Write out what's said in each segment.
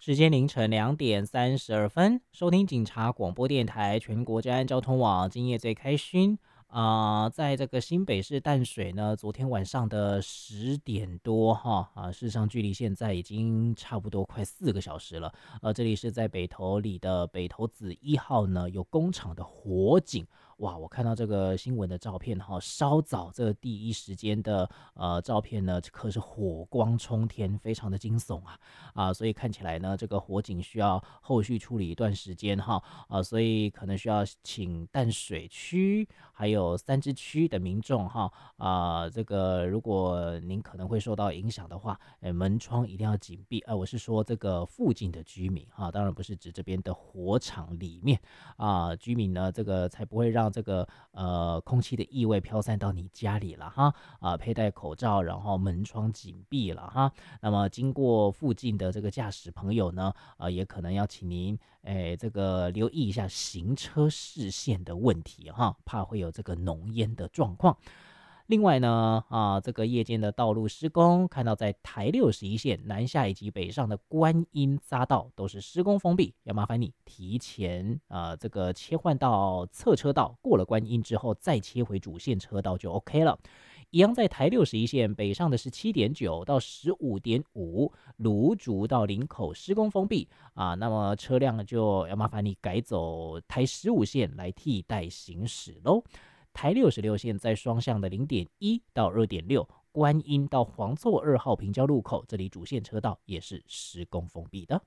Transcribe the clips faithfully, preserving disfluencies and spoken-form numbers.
时间凌晨两点三十二分，收听警察广播电台全国治安交通网，今夜最开心。啊、呃在这个新北市淡水呢，昨天晚上的十点多哈啊，事实上距离现在已经差不多快四个小时了。呃，这里是在北投里的北投子一号呢，有工厂的火警。哇，我看到这个新闻的照片哈，稍早这个第一时间的呃照片呢，可是火光冲天，非常的惊悚啊啊，所以看起来呢，这个火警需要后续处理一段时间哈啊，所以可能需要请淡水区还有三支区的民众哈啊，这个如果您可能会受到影响的话，哎，门窗一定要紧闭。呃，我是说这个附近的居民哈，当然不是指这边的火场里面啊，居民呢，这个才不会让这个呃空气的异味飘散到你家里了哈啊，佩戴口罩，然后门窗紧闭了哈。那么经过附近的这个驾驶朋友呢，呃，也可能要请您，哎，这个留意一下行车视线的问题哈，怕会有这个浓烟的状况。另外呢，啊，这个夜间的道路施工，看到在台六十一线南下以及北上的观音匝道都是施工封闭，要麻烦你提前啊、呃，这个切换到侧车道，过了观音之后再切回主线车道就 OK 了。一样在台六十一线北上的是七点九到十五点五，芦竹到林口施工封闭啊，那么车辆就要麻烦你改走台十五线来替代行驶喽。台六十六线在双向的零点一到二点六，观音到黄厝二号平交路口，这里主线车道也是施工封闭的。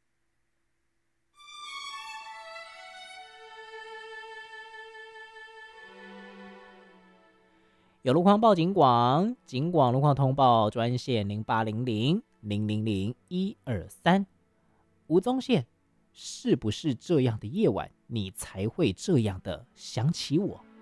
有路况报警广，警广路况通报专线零八零零零零零一二三。吴宗宪，是不是这样的夜晚，你才会这样的想起我？